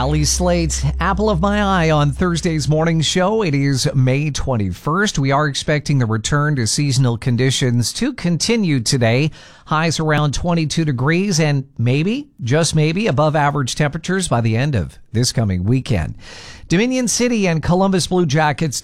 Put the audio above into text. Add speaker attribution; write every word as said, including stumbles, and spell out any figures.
Speaker 1: Valley Slate, apple of my eye on Thursday's morning show. It is May twenty-first. We are expecting the return to seasonal conditions to continue today. Highs around twenty-two degrees and maybe, just maybe, above average temperatures by the end of this coming weekend. Dominion City and Columbus Blue Jackets